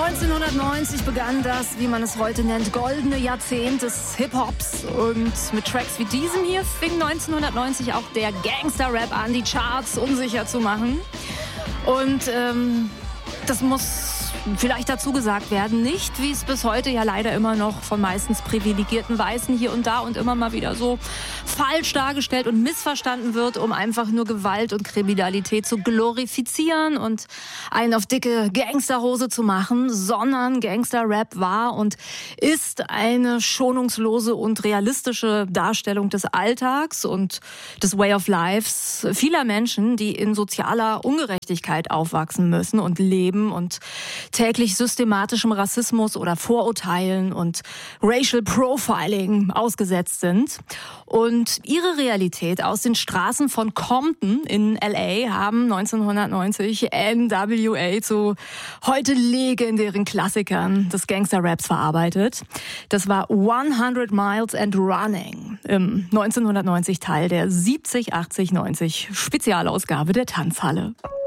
1990 begann das, wie man es heute nennt, goldene Jahrzehnt des Hip-Hops. Und mit Tracks wie diesem hier fing 1990 auch der Gangster-Rap an, die Charts unsicher zu machen. Und das muss vielleicht dazu gesagt werden, nicht, wie es bis heute ja leider immer noch von meistens privilegierten Weißen hier und da und immer mal wieder so falsch dargestellt und missverstanden wird, um einfach nur Gewalt und Kriminalität zu glorifizieren und einen auf dicke Gangsterhose zu machen, sondern Gangster-Rap war und ist eine schonungslose und realistische Darstellung des Alltags und des Way of Lives vieler Menschen, die in sozialer Ungerechtigkeit aufwachsen müssen und leben und täglich systematischem Rassismus oder Vorurteilen und Racial Profiling ausgesetzt sind. Und ihre Realität aus den Straßen von Compton in L.A. haben 1990 NWA zu heute legendären Klassikern des Gangster-Raps verarbeitet. Das war 100 Miles and Running im 1990 Teil der 70-80-90 Spezialausgabe der Tanzhalle.